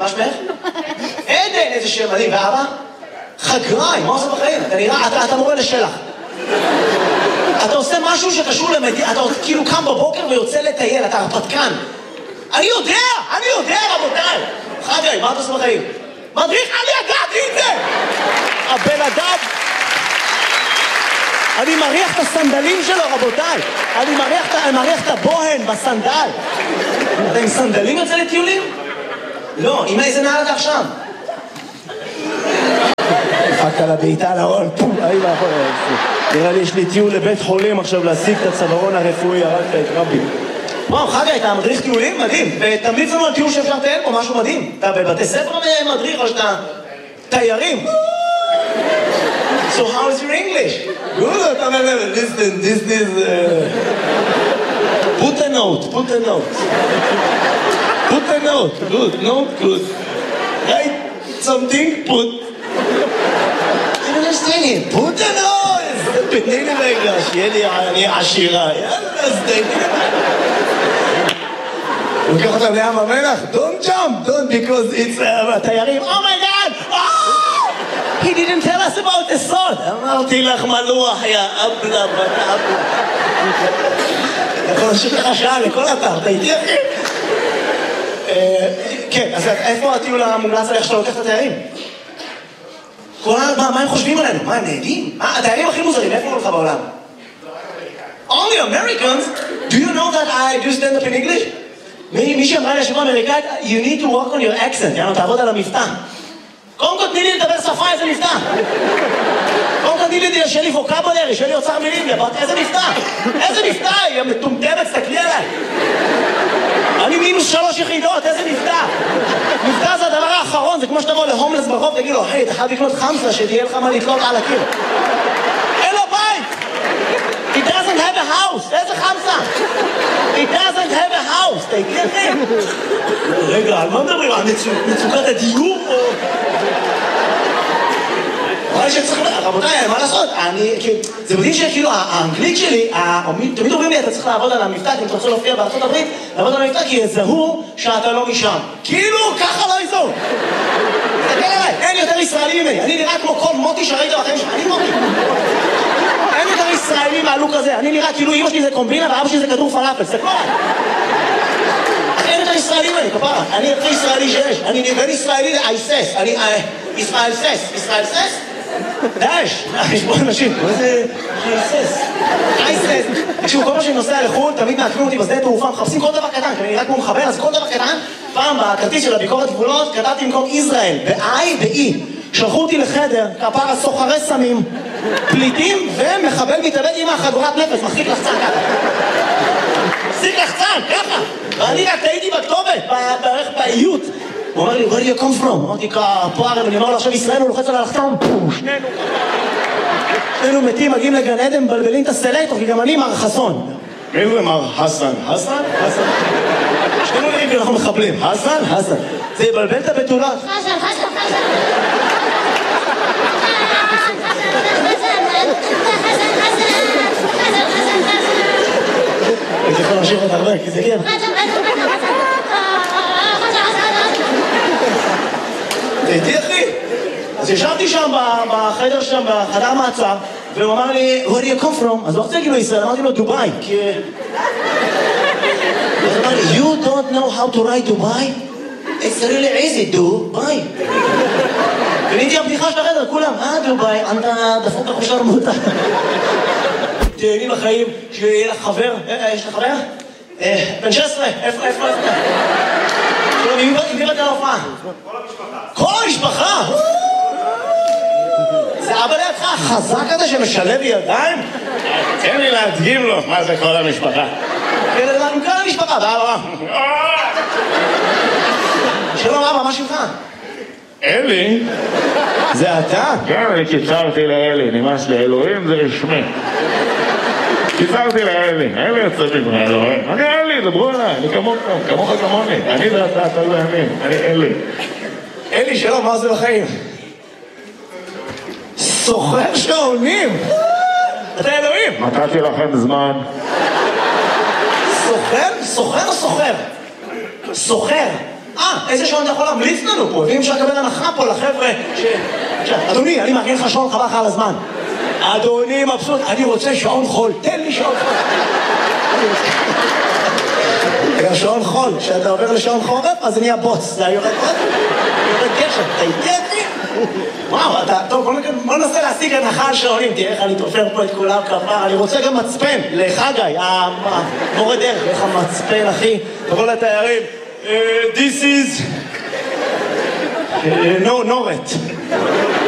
מה שמך? עדן, איזה שם מדהים, ואבא? חגריים, מה עושה בחיים? אתה נראה, אתה מורה לשלח. אתה עושה משהו שקשור למדינה, אתה כאילו קם בבוקר ויוצא לטייל, אתה הרפתקן. אני יודע, רבותיי. חגריים, מה אתה עושה בחיים? מדריך, אני ידעתי את זה! הבן אדם... אני מריח את הסנדלים שלו, רבותיי. אני מריח את הבוהן בסנדל. אתה עם סנדלים יוצא לטיולים? לא, עם איזה נעל אתה עכשיו? דפקת על הבעיטה להון, נראה לי יש לי טיול לבית חולים עכשיו להשיג את הצווארון הרפואי, הרגת את רבי. וואו, חגי, אתה מדריך טיולים? מדהים. ותמליץ לנו על טיול שאפשר לטייל פה, משהו מדהים. אתה בבתי ספר מדריך או שאתה תיירים? So how is your English? Good, this is... Put a note. Good. Write something, put... I don't understand it. Put a note! תתני לי רגע, שיהיה לי אני עשירה. יאללה, אז תתני לי. הוא לוקח אותם לים המלח? Don't jump, because it's... תיירים, oh my god! He didn't tell us about the salt. אמרתי לך מלוח, יא אבלה בת אבלה. אתה יכול להמשיך לך שעה לכל אתר, אתה איתי אחי? כן, אז איפה הטיול המומלץ עליך שאתה לוקח את התיירים? מה הם חושבים עלינו? מה הם נהדים? התיירים הכי מוזרים, איפה הוא לך בעולם? Only Americans? Do you know that I do stand up in English? מי שאמרה לי לשבוע אמריקאית, you need to work on your accent, יאללה, תעבוד על המבטא. קודם כל תני לי לדבר שפה, איזה מבטא. קודם כל תני לי שיהיה לי ווקבולרי, שיהיה לי אוצר מילים, איזה מבטא. איזה מבטא, היא מטומטמת, תסתכלי עליי. אני -3 יחידות, איזה מבטא. מבטא זה הדבר האחרון, זה כמו שתבוא להומלס ברחוב, תגיד לו, היי, אתה חייב לקנות חמסה, שתהיה לך מה לתלות על הקיר. אין לו בית. He doesn't have a house, איזה חמסה? He doesn't have a house, תגיד לכם. רגע, על מה מדברים? על מצוקת הדיור או... רבותיי, מה לעשות? זה מדהים שכאילו האנגלית שלי, תמיד אומרים לי, אתה צריך לעבוד על המבטא, כי אם אתה רוצה להופיע בארצות הברית, לעבוד על המבטא, כי יזהו שאתה לא משם. כאילו, ככה לא יזהו. תסתכל עליי, אין יותר ישראלי ממני. אני נראה כמו כל מוטי שראית בחיים שלך, אני מוטי. אין יותר ישראלי מהלוק הזה. אני נראה כאילו אמא שלי זה קומבינה ואבא שלי זה כדור פלאפל. תסתכלו עליי. אין יותר ישראלי ממני, כפרה. אני הכי ישראלי שיש. אני בין ישראלי לאייסס. אני ישראל סס. ישראל סס? דאש, יש פה אנשים, מה זה אייסס? אייסס. תקשיבו, כל מה שאני נוסע לחו"ל, תמיד מעקמים אותי בשדה תעופה, מחפשים כל דבר קטן, כי אני נראה כמו מחבר, אז כל דבר קטן, פעם בכרטיס של הביקורת גבולות, כתבתי במקום ישראל, ב-I ב-E. שלחו אותי לחדר, כפרה סוחרי סמים, פליטים ומחבל מתאבד עם החגורת נפש, מחזיק לחצן ככה. מחזיק לחצן, ככה. ואני רק טעיתי בכתובת, בערך באיות. הוא אומר לי, where do you come from? אמרתי, פה הרי, אני אומר לו, עכשיו ישראל הוא לוחץ על הלחתום, שנינו מתים, מגיעים לגן עדן, מבלבלים את הסלקטור, כי גם אני מר חסון. מי זה מר חסן? חסן? חסן? שנינו נראים ואנחנו מחבלים. חסן? חסן. זה יבלבל את הבתולות. חסן, חסן, חסן. אני יכול להמשיך עוד הרבה, כי זה כן. תהייתי אחי. אז ישבתי שם בחדר שם, בחדר מעצר, והוא אמר לי, where do you come from? אז לא רוצה להגיד לו ישראל, אמרתי לו דובאי, כי... אז הוא אמר לי, you don't know how to write Dubai? It's really easy, Dubai. ונהייתי הבדיחה של החדר, כולם, דובאי, אתה דפוק לך שרמוטה. תהייני בחיים, שיהיה לך חבר, יש לך חבר? בן 16, איפה? עם מי באת להופעה? כל המשפחה. כל המשפחה? זה אבא לידך החזק הזה שמשלב ידיים? תן לי להדגים לו מה זה כל המשפחה. עם כל המשפחה, באבא. שלום אבא, מה שמך? אלי? זה אתה? כן, אני קיצרתי לאלי, נמאס לי, אלוהים זה רשמי. קיצרתי לאלי, אלי יוצא מגמרי, אלוהים. אני אלי, דברו עליי, אני כמוך כמוני. אני ואתה, אתה לא ימין, אני אלי. אלי, שלום, מה זה בחיים? סוחר שעונים! אתה אלוהים! נתתי לכם זמן. סוחר? סוחר או סוחר? סוחר. איזה שעון אתה יכול להמליץ לנו פה? ואם אפשר לקבל הנחה פה לחבר'ה אדוני, אני מארגן לך שעון, חבל לך על הזמן. אדוני מבסוט, אני רוצה שעון חול, תן לי שעון חול. גם שעון חול, כשאתה עובר לשעון חורף, אז זה נהיה בוץ, זה יורד גשם, אתה איתי? וואו, טוב, בוא ננסה להשיג הנחה על שעונים, תראה איך אני תופר פה את כולם כפר, אני רוצה גם מצפן, לחגי, המורה דרך, איך המצפן, אחי, תבוא לתיירים, this is, no, נורת.